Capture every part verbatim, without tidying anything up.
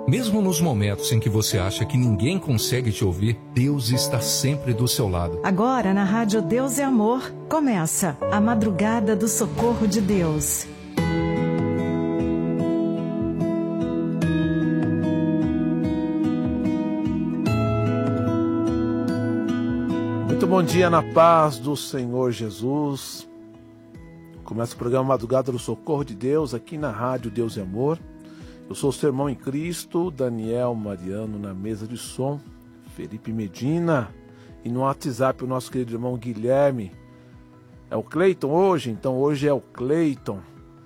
Mesmo nos momentos em que você acha que ninguém consegue te ouvir, Deus está sempre do seu lado. Agora na Rádio Deus é Amor, começa a Madrugada do Socorro de Deus. Muito bom dia na paz do Senhor Jesus. Começa o programa Madrugada do Socorro de Deus aqui na Rádio Deus é Amor. Eu sou o seu irmão em Cristo, Daniel Mariano, na mesa de som, Felipe Medina, e no WhatsApp o nosso querido irmão Guilherme. É o Cleiton hoje? Então hoje é o Cleiton.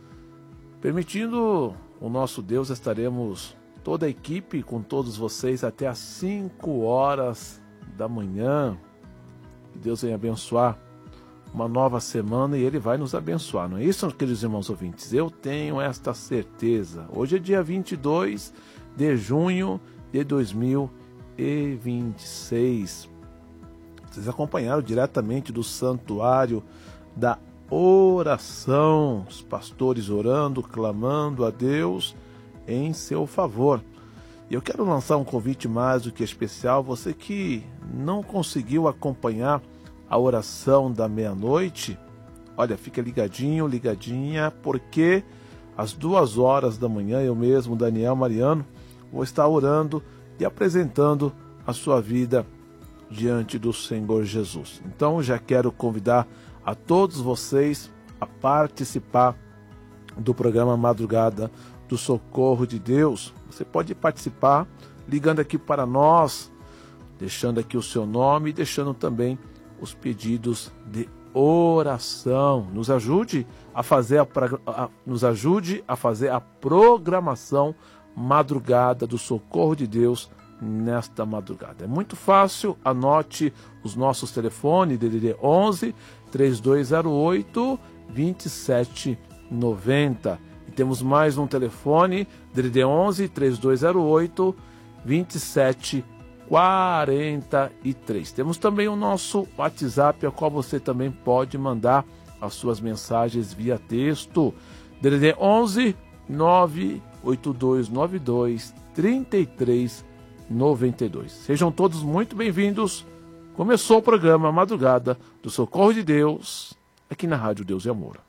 Permitindo o nosso Deus, estaremos toda a equipe com todos vocês até às cinco horas da manhã. Que Deus venha abençoar uma nova semana e Ele vai nos abençoar, não é isso, queridos irmãos ouvintes? Eu tenho esta certeza. Hoje é dia vinte e dois de junho de dois mil e vinte e seis. Vocês acompanharam diretamente do santuário da oração, os pastores orando, clamando a Deus em seu favor. E eu quero lançar um convite mais do que especial. Você que não conseguiu acompanhar a oração da meia-noite, olha, fica ligadinho, ligadinha, porque às duas horas da manhã, eu mesmo, Daniel Mariano, vou estar orando e apresentando a sua vida diante do Senhor Jesus. Então, já quero convidar a todos vocês a participar do programa Madrugada do Socorro de Deus. Você pode participar ligando aqui para nós, deixando aqui o seu nome e deixando também os pedidos de oração. Nos ajude a fazer a, a, nos ajude a fazer a programação Madrugada do Socorro de Deus nesta madrugada. É muito fácil, anote os nossos telefones, D D D onze, três dois zero oito, dois sete nove zero. E temos mais um telefone, D D D onze, três dois zero oito, dois sete quarenta e três. Temos também o nosso WhatsApp, ao qual você também pode mandar as suas mensagens via texto. D D D onze, nove oito dois nove dois, três três nove dois. Sejam todos muito bem-vindos. Começou o programa Madrugada do Socorro de Deus, aqui na Rádio Deus e Amor.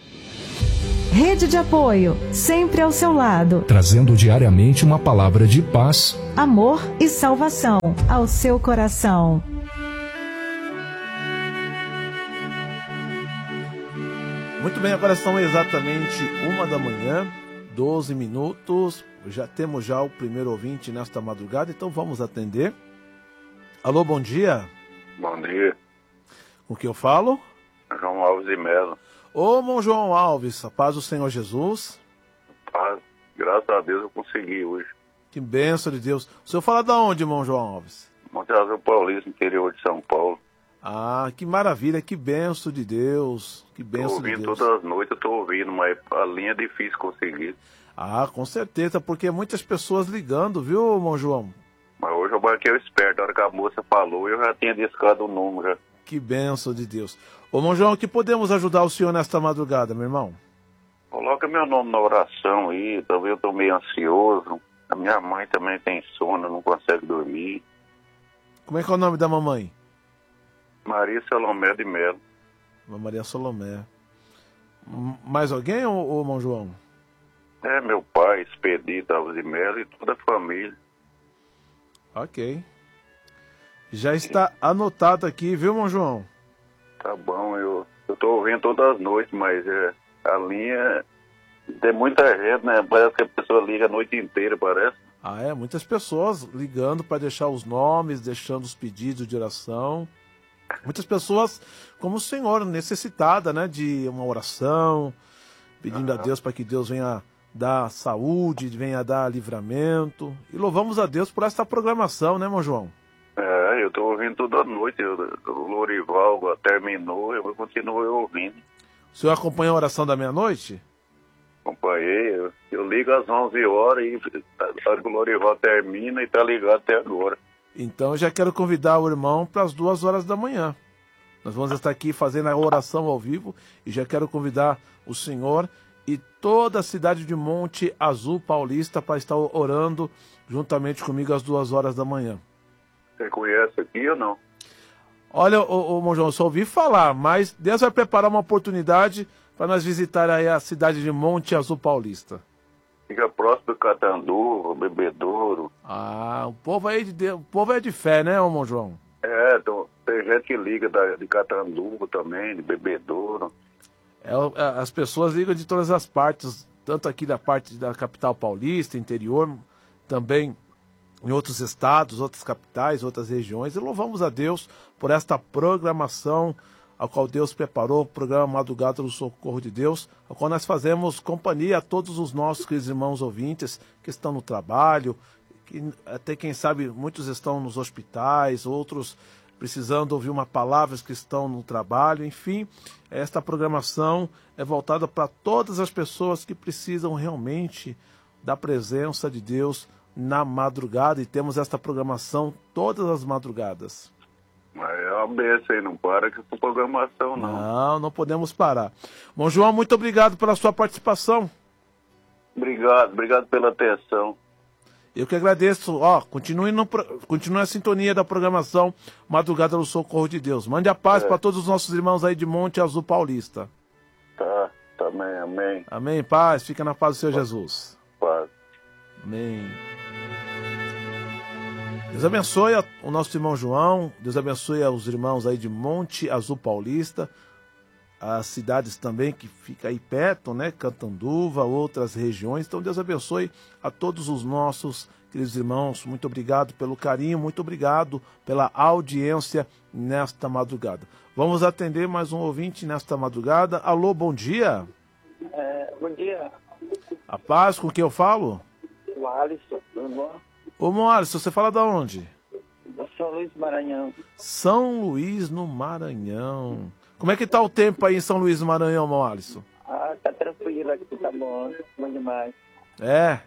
Rede de apoio, sempre ao seu lado. Trazendo diariamente uma palavra de paz, amor e salvação ao seu coração. Muito bem, agora são exatamente uma da manhã, doze minutos. Já temos já o primeiro ouvinte nesta madrugada, então vamos atender. Alô, bom dia. Bom dia. Com quem eu falo? João Alves de Melo. Ô, irmão João Alves, a paz do Senhor Jesus. Paz, graças a Deus eu consegui hoje. Que bênção de Deus. O senhor fala de onde, irmão João Alves? Monte Azul Paulista, interior de São Paulo. Ah, que maravilha, que bênção de Deus. Que bênção de Deus. Tô ouvindo todas as noites, eu tô ouvindo, mas a linha é difícil conseguir. Ah, com certeza, porque muitas pessoas ligando, viu, irmão João? Mas hoje eu marquei o esperto, a hora que a moça falou, eu já tinha discado o número já. Que bênção de Deus. Ô, irmão João, que podemos ajudar o senhor nesta madrugada, meu irmão? Coloca meu nome na oração aí, talvez eu tô meio ansioso. A minha mãe também tem sono, não consegue dormir. Como é que é o nome da mamãe? Maria Salomé de Melo. Maria Salomé. M- mais alguém, ô, ô, irmão João? É, meu pai, Expedito Alves de Melo e toda a família. Ok. Já está anotado aqui, viu, irmão João? Tá bom, eu, eu tô ouvindo todas as noites, mas é, a linha tem muita gente, né? Parece que a pessoa liga a noite inteira, parece. Ah, é? Muitas pessoas ligando para deixar os nomes, deixando os pedidos de oração. Muitas pessoas, como o senhor, necessitada, né, de uma oração, pedindo ah. a Deus para que Deus venha dar saúde, venha dar livramento. E louvamos a Deus por essa programação, né, irmão João? É, eu tô ouvindo toda noite. Eu, o Lorival terminou, eu continuo ouvindo. O senhor acompanha a oração da meia-noite? Acompanhei. Eu, eu ligo às onze horas e a hora que o Lorival termina e tá ligado até agora. Então eu já quero convidar o irmão para as duas horas da manhã. Nós vamos estar aqui fazendo a oração ao vivo e já quero convidar o senhor e toda a cidade de Monte Azul Paulista para estar orando juntamente comigo às duas horas da manhã. Você conhece aqui ou não? Olha, ô, ô, Mão João, eu só ouvi falar, mas Deus vai preparar uma oportunidade para nós visitar aí a cidade de Monte Azul Paulista. Fica próximo do Catanduva, Bebedouro. Ah, o povo aí de Deus, o povo é de fé, né, ô Mão João? É, então, tem gente que liga da, de Catanduva também, de Bebedouro. É, as pessoas ligam de todas as partes, tanto aqui da parte da capital paulista, interior, também em outros estados, outras capitais, outras regiões. E louvamos a Deus por esta programação a qual Deus preparou, o programa Madrugada do Socorro de Deus, a qual nós fazemos companhia a todos os nossos queridos irmãos ouvintes que estão no trabalho, que até quem sabe muitos estão nos hospitais, outros precisando ouvir uma palavra que estão no trabalho. Enfim, esta programação é voltada para todas as pessoas que precisam realmente da presença de Deus na madrugada, e temos esta programação todas as madrugadas. Mas é uma benção aí, não para com essa programação, não. Não, não podemos parar. Bom, João, muito obrigado pela sua participação. Obrigado, obrigado pela atenção. Eu que agradeço. Ó, continue, no, continue a sintonia da programação Madrugada do Socorro de Deus. Mande a paz É. para todos os nossos irmãos aí de Monte Azul Paulista. Tá, também, amém. Amém, paz. Fica na paz do Senhor Jesus. Paz. Amém. Deus abençoe a- o nosso irmão João. Deus abençoe os irmãos aí de Monte Azul Paulista. As cidades também que fica aí perto, né? Catanduva, outras regiões. Então Deus abençoe a todos os nossos queridos irmãos. Muito obrigado pelo carinho, muito obrigado pela audiência nesta madrugada. Vamos atender mais um ouvinte nesta madrugada. Alô, bom dia. É, bom dia, A paz, com quem eu falo? o Alisson, tudo bom? Ô, Moares, você fala da onde? Eu sou Luiz Maranhão. São Luís, no Maranhão. Como é que tá o tempo aí em São Luís, no Maranhão, Moares? Ah, tá tranquilo aqui, tá bom, bom demais. É?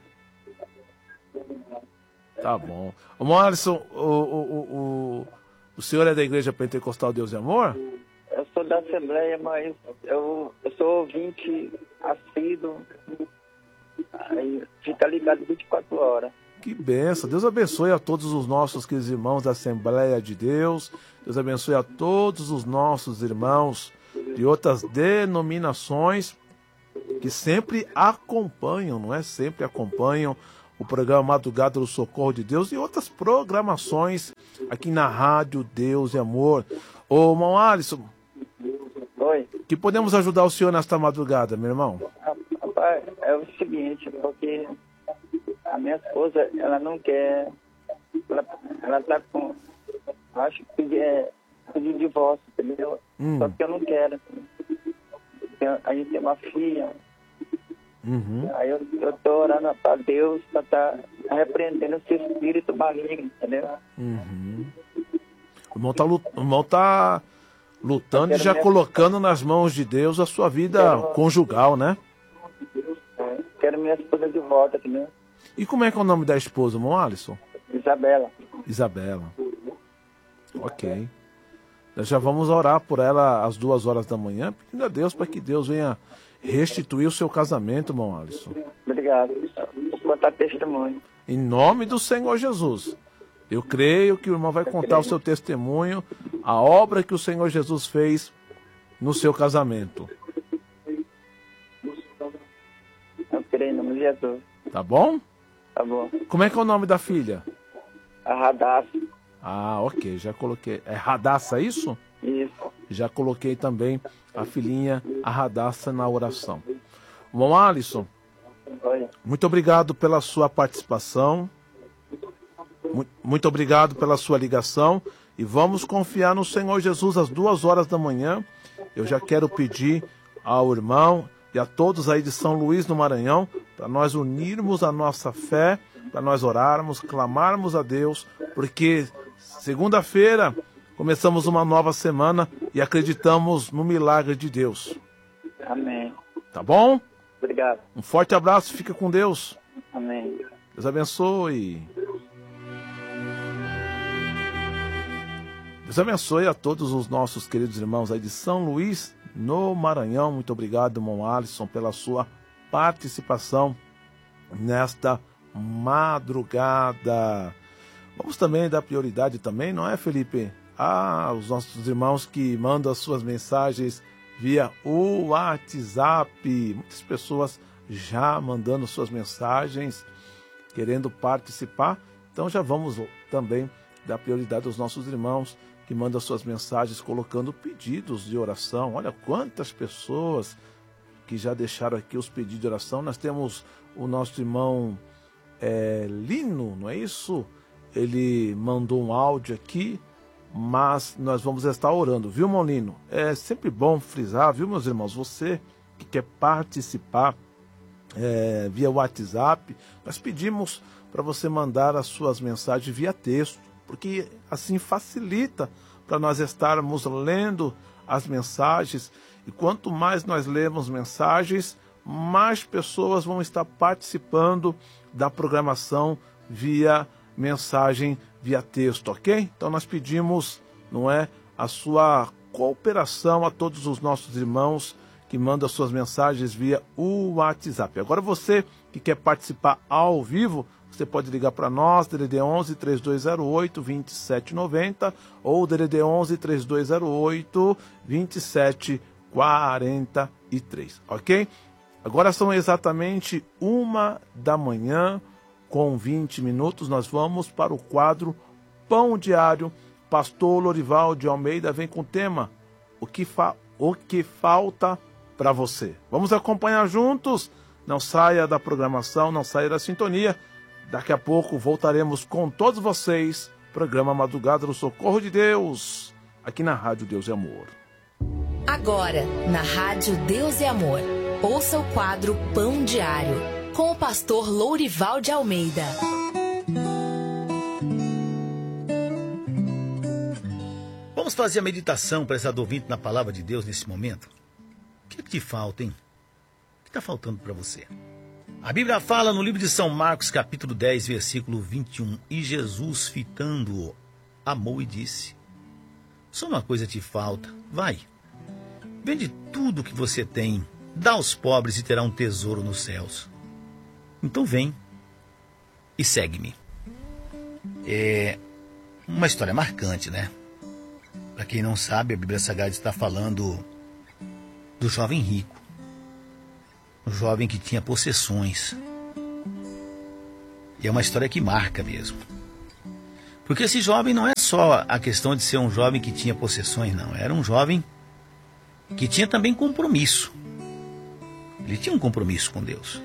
Tá bom. Ô, Moares, o, o, o, o, o senhor é da Igreja Pentecostal Deus e Amor? Eu sou da Assembleia, mas eu, eu sou ouvinte assíduo, aí fica ligado vinte e quatro horas. Que benção. Deus abençoe a todos os nossos queridos irmãos da Assembleia de Deus. Deus abençoe a todos os nossos irmãos de outras denominações que sempre acompanham, não é? Sempre acompanham o programa Madrugada do Socorro de Deus e outras programações aqui na Rádio Deus e Amor. Ô, irmão Alisson, Oi, que podemos ajudar o senhor nesta madrugada, meu irmão? rapaz, é o seguinte, porque a minha esposa, ela não quer, ela, ela tá com, acho que pedir, é, pedir divórcio, entendeu? Hum. Só que eu não quero. Tem- A gente tem uma filha, Uhum. aí eu, eu tô orando pra Deus pra tá repreendendo esse espírito maligno, entendeu? Uhum. O irmão tá, lut- o irmão tá lutando e Eu quero já minha- colocando nas mãos de Deus a sua vida Quero- conjugal, né? É, quero minha esposa de volta, entendeu? E como é que é o nome da esposa, irmão Alisson? Isabela. Isabela. Ok. Nós já vamos orar por ela às duas horas da manhã, pedindo a Deus para que Deus venha restituir o seu casamento, irmão Alisson. Obrigado. Vou contar testemunho. Em nome do Senhor Jesus. Eu creio que o irmão vai contar o seu testemunho, a obra que o Senhor Jesus fez no seu casamento. Eu creio em nome de Jesus. Tá bom? Tá bom. Como é que é o nome da filha? A Radassa. Ah, ok, já coloquei. É Radassa, isso? Isso. Já coloquei também a filhinha, a Radassa, na oração. Bom, Alisson, Oi. muito obrigado pela sua participação. Mu- Muito obrigado pela sua ligação. E vamos confiar no Senhor Jesus às duas horas da manhã. Eu já quero pedir ao irmão e a todos aí de São Luís, no Maranhão, para nós unirmos a nossa fé, para nós orarmos, clamarmos a Deus, porque segunda-feira começamos uma nova semana e acreditamos no milagre de Deus. Amém. Tá bom? Obrigado. Um forte abraço, fica com Deus. Amém. Deus abençoe. Deus abençoe a todos os nossos queridos irmãos aí de São Luís, no Maranhão. Muito obrigado, irmão Alisson, pela sua participação nesta madrugada. Vamos também dar prioridade também, não é, Felipe? Ah, os nossos irmãos que mandam as suas mensagens via o WhatsApp. Muitas pessoas já mandando suas mensagens, querendo participar. Então já vamos também dar prioridade aos nossos irmãos que mandam suas mensagens colocando pedidos de oração. Olha quantas pessoas que já deixaram aqui os pedidos de oração. Nós temos o nosso irmão é, Lino, não é isso? Ele mandou um áudio aqui, mas nós vamos estar orando, viu, irmão Lino? É sempre bom frisar, viu, meus irmãos? Você que quer participar é, via WhatsApp, nós pedimos para você mandar as suas mensagens via texto, porque assim facilita para nós estarmos lendo as mensagens, e quanto mais nós lemos mensagens, mais pessoas vão estar participando da programação via mensagem, via texto, ok? Então nós pedimos, não é, a sua cooperação a todos os nossos irmãos que mandam suas mensagens via o WhatsApp. Agora você que quer participar ao vivo, você pode ligar para nós, D D D onze, três dois zero oito, vinte e sete noventa ou D D D onze, três dois zero oito, vinte e sete quarenta e três, ok? Agora são exatamente uma da manhã, com vinte minutos, nós vamos para o quadro Pão Diário. Pastor Lorival de Almeida vem com o tema O que, fa o que falta para você. Vamos acompanhar juntos? Não saia da programação, não saia da sintonia. Daqui a pouco voltaremos com todos vocês. Programa Madrugada do Socorro de Deus, aqui na Rádio Deus e Amor. Agora, na Rádio Deus e Amor, ouça o quadro Pão Diário, com o pastor Lourival de Almeida. Vamos fazer a meditação, prezado ouvinte, na palavra de Deus nesse momento? O que é que te falta, hein? O que está faltando para você? A Bíblia fala no livro de São Marcos, capítulo dez, versículo vinte e um, e Jesus, fitando-o, amou e disse: só uma coisa te falta, vai, vende tudo o que você tem, dá aos pobres e terá um tesouro nos céus. Então vem e segue-me. É uma história marcante, né? Para quem não sabe, a Bíblia Sagrada está falando do jovem rico. Um jovem que tinha possessões. E é uma história que marca mesmo. Porque esse jovem não é só a questão de ser um jovem que tinha possessões, não. Era um jovem que tinha também compromisso. Ele tinha um compromisso com Deus.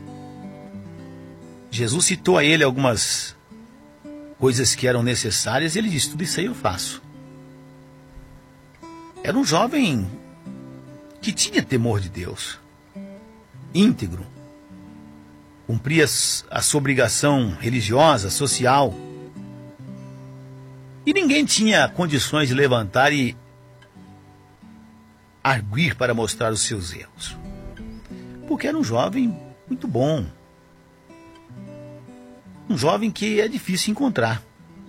Jesus citou a ele algumas coisas que eram necessárias e ele disse: tudo isso aí eu faço. Era um jovem que tinha temor de Deus, íntegro, cumpria a sua obrigação religiosa, social. E ninguém tinha condições de levantar e arguir para mostrar os seus erros. Porque era um jovem muito bom. Um jovem que é difícil encontrar.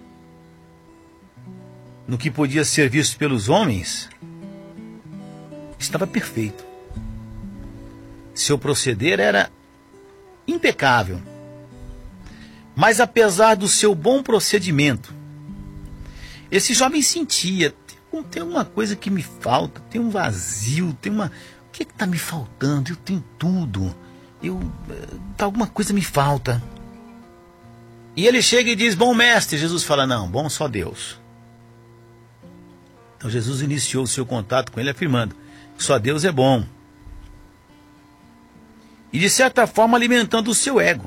No que podia ser visto pelos homens, estava perfeito. Seu proceder era impecável. Mas apesar do seu bom procedimento, esse jovem sentia: tem, tem uma coisa que me falta, tem um vazio, tem uma... O que está me faltando? Eu tenho tudo. Eu, alguma coisa me falta. E ele chega e diz: bom mestre. Jesus fala: não, bom só Deus. Então Jesus iniciou o seu contato com ele afirmando: só Deus é bom. E de certa forma alimentando o seu ego.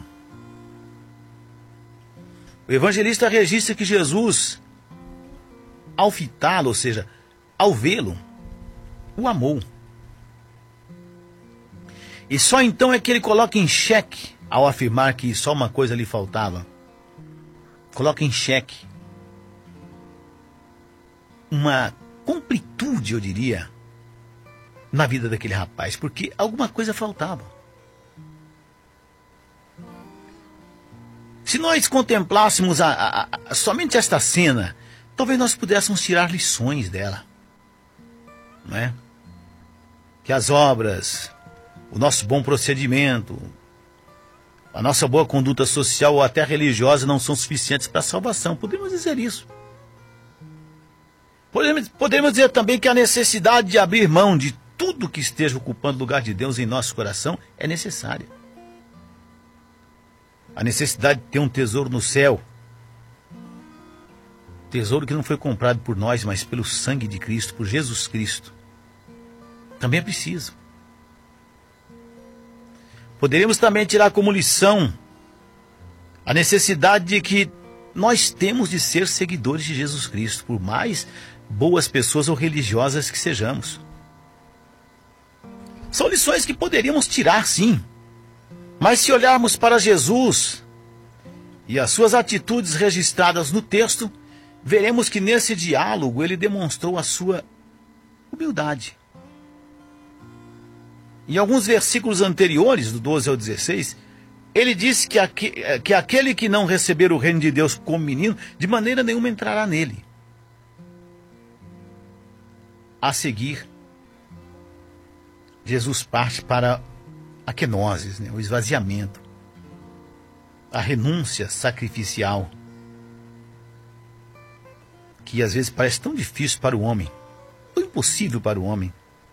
O evangelista registra que Jesus, ao fitá-lo, ou seja, ao vê-lo, o amou. E só então é que ele coloca em xeque, ao afirmar que só uma coisa lhe faltava, coloca em xeque uma completude, eu diria, na vida daquele rapaz, porque alguma coisa faltava. Se nós contemplássemos a, a, a, somente esta cena, talvez nós pudéssemos tirar lições dela, não é? Que as obras o nosso bom procedimento, a nossa boa conduta social ou até religiosa não são suficientes para a salvação. Podemos dizer isso. Podemos, podemos dizer também que a necessidade de abrir mão de tudo que esteja ocupando o lugar de Deus em nosso coração é necessária. A necessidade de ter um tesouro no céu. Tesouro que não foi comprado por nós, mas pelo sangue de Cristo, por Jesus Cristo. Também é preciso. Poderíamos também tirar como lição a necessidade de que nós temos de ser seguidores de Jesus Cristo, por mais boas pessoas ou religiosas que sejamos. São lições que poderíamos tirar, sim. Mas se olharmos para Jesus e as suas atitudes registradas no texto, veremos que nesse diálogo ele demonstrou a sua humildade. Em alguns versículos anteriores, do doze ao dezesseis, ele disse que, aqu que aquele que não receber o reino de Deus como menino, de maneira nenhuma entrará nele. A seguir, Jesus parte para a kenosis, né, o esvaziamento, a renúncia sacrificial, que às vezes parece tão difícil para o homem, tão impossível para o homem.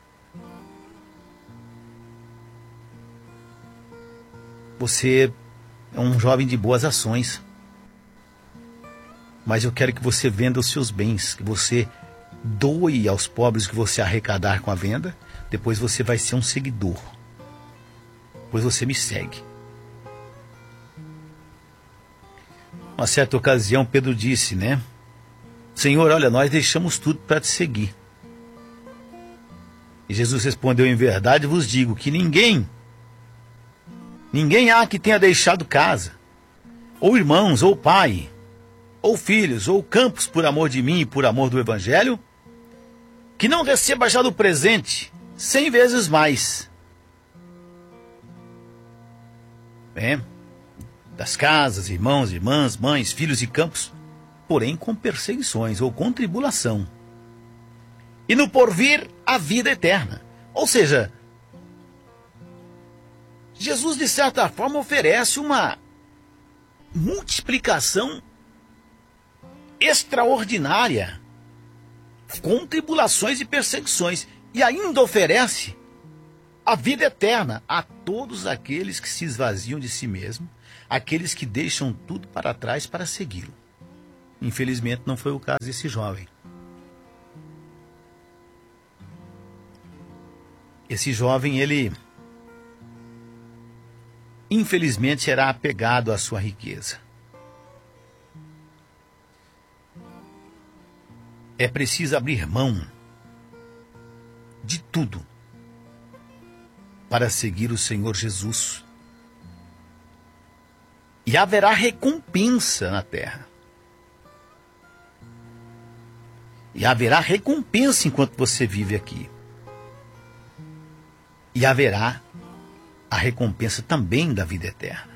Você é um jovem de boas ações, mas eu quero que você venda os seus bens, que você doe aos pobres que você arrecadar com a venda, depois você vai ser um seguidor, depois você me segue. Uma certa ocasião Pedro disse, né? Senhor, olha, nós deixamos tudo para te seguir. E Jesus respondeu, em verdade vos digo que ninguém, ninguém há que tenha deixado casa, ou irmãos, ou pai, ou filhos, ou campos por amor de mim e por amor do Evangelho, que não receba já do presente cem vezes mais. É, das casas, irmãos, irmãs, mães, filhos e campos, porém com perseguições ou com tribulação. E no porvir, a vida eterna. Ou seja, Jesus, de certa forma, oferece uma multiplicação extraordinária, com tribulações e perseguições, e ainda oferece a vida eterna a todos aqueles que se esvaziam de si mesmo, aqueles que deixam tudo para trás para segui-lo. Infelizmente não foi o caso desse jovem. Esse jovem, ele infelizmente será apegado à sua riqueza. É preciso abrir mão de tudo para seguir o Senhor Jesus. E haverá recompensa na terra. E haverá recompensa enquanto você vive aqui. E haverá a recompensa também da vida eterna.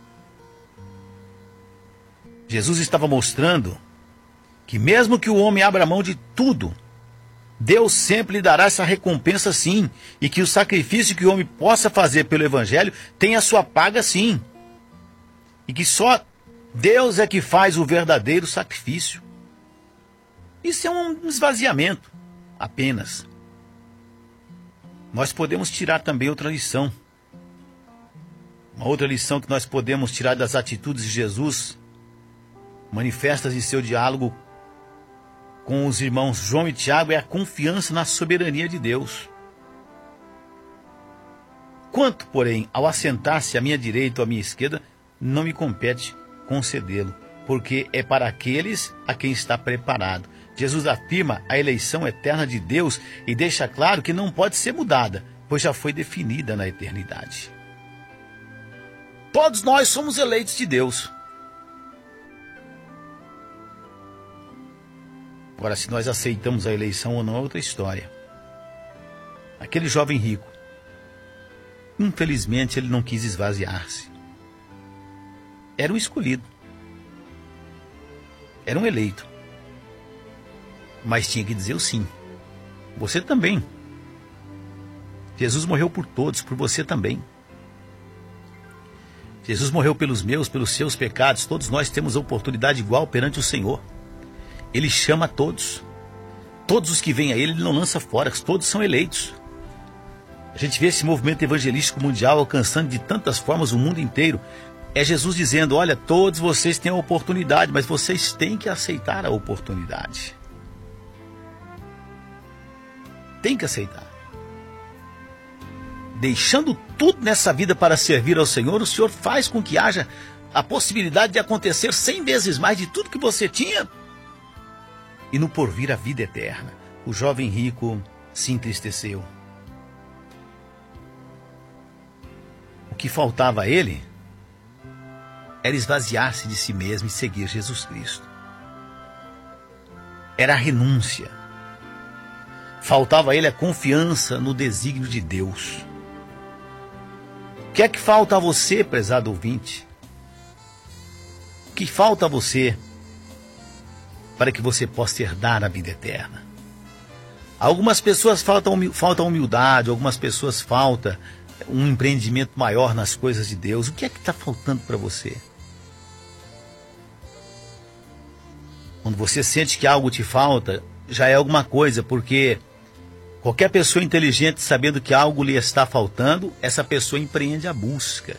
Jesus estava mostrando que mesmo que o homem abra mão de tudo, Deus sempre lhe dará essa recompensa sim, e que o sacrifício que o homem possa fazer pelo Evangelho tem a sua paga sim. E que só Deus é que faz o verdadeiro sacrifício. Isso é um esvaziamento, apenas. Nós podemos tirar também outra lição. Uma outra lição que nós podemos tirar das atitudes de Jesus, manifestas em seu diálogo com os irmãos João e Tiago, é a confiança na soberania de Deus. Quanto, porém, ao assentar-se à minha direita ou à minha esquerda, não me compete concedê-lo, porque é para aqueles a quem está preparado. Jesus afirma a eleição eterna de Deus e deixa claro que não pode ser mudada, pois já foi definida na eternidade. Todos nós somos eleitos de Deus. Agora, se nós aceitamos a eleição ou não é outra história. Aquele jovem rico, infelizmente, ele não quis esvaziar-se. Era um escolhido. Era um eleito. Mas tinha que dizer o sim. Você também. Jesus morreu por todos, por você também. Jesus morreu pelos meus, pelos seus pecados. Todos nós temos a oportunidade igual perante o Senhor. Ele chama a todos. Todos os que vêm a Ele, Ele não lança fora, todos são eleitos. A gente vê esse movimento evangelístico mundial alcançando de tantas formas o mundo inteiro. É Jesus dizendo, olha, todos vocês têm a oportunidade, mas vocês têm que aceitar a oportunidade. Tem que aceitar. Deixando tudo nessa vida para servir ao Senhor, o Senhor faz com que haja a possibilidade de acontecer cem vezes mais de tudo que você tinha. E no porvir a vida eterna. O jovem rico se entristeceu. O que faltava a ele era esvaziar-se de si mesmo e seguir Jesus Cristo. Era a renúncia. Faltava a ele a confiança no desígnio de Deus. O que é que falta a você, prezado ouvinte? O que falta a você para que você possa herdar a vida eterna? Algumas pessoas faltam, faltam humildade, algumas pessoas faltam um empreendimento maior nas coisas de Deus. O que é que está faltando para você? Quando você sente que algo te falta, já é alguma coisa, porque qualquer pessoa inteligente, sabendo que algo lhe está faltando, essa pessoa empreende a busca.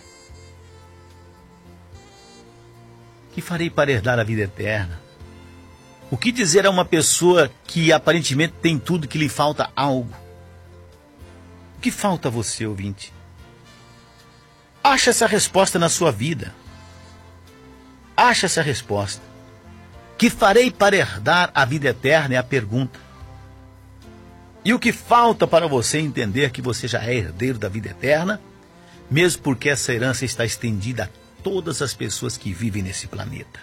O que farei para herdar a vida eterna? O que dizer a uma pessoa que aparentemente tem tudo, que lhe falta algo? O que falta a você, ouvinte? Acha essa resposta na sua vida. Acha essa resposta. Que farei para herdar a vida eterna é a pergunta. E o que falta para você entender que você já é herdeiro da vida eterna, mesmo porque essa herança está estendida a todas as pessoas que vivem nesse planeta?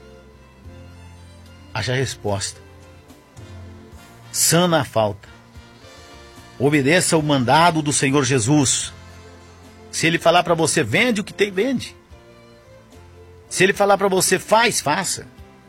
Haja resposta. Sana a falta. Obedeça o mandado do Senhor Jesus. Se Ele falar para você, vende o que tem, vende. Se Ele falar para você, faz, faça.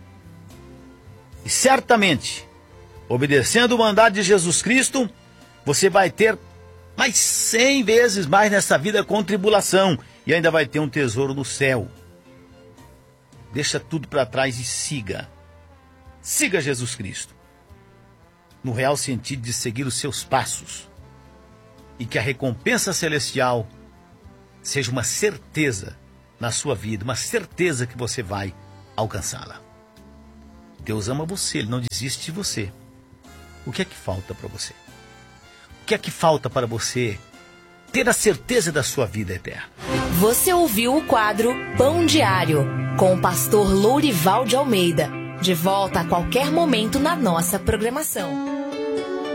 E certamente, obedecendo o mandado de Jesus Cristo, você vai ter mais cem vezes mais nessa vida com tribulação. E ainda vai ter um tesouro no céu. Deixa tudo para trás e siga. Siga Jesus Cristo. No real sentido de seguir os seus passos. E que a recompensa celestial seja uma certeza na sua vida. Uma certeza que você vai alcançá-la. Deus ama você, Ele não desiste de você. O que é que falta para você? O que é que falta para você ter a certeza da sua vida eterna? Você ouviu o quadro Pão Diário, com o pastor Lourival de Almeida. De volta a qualquer momento na nossa programação.